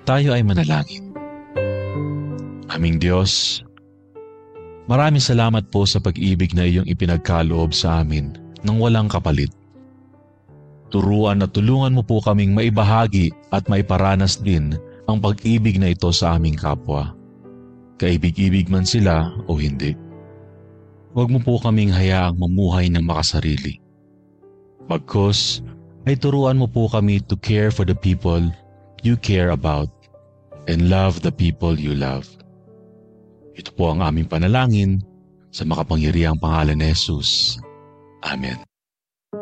Tayo ay manalangin. Aming Diyos, maraming salamat po sa pag-ibig na iyong ipinagkaloob sa amin nang walang kapalit. Turuan at tulungan mo po kaming maibahagi at maiparanas din ang pag-ibig na ito sa aming kapwa. Kaibig-ibig man sila o hindi. Huwag mo po kaming hayaang mamuhay ng makasarili. Bagkus ay turuan mo po kami to care for the people you care about and love the people you love. Ito po ang aming panalangin sa makapangyarihang pangalan ni Jesus. Amen.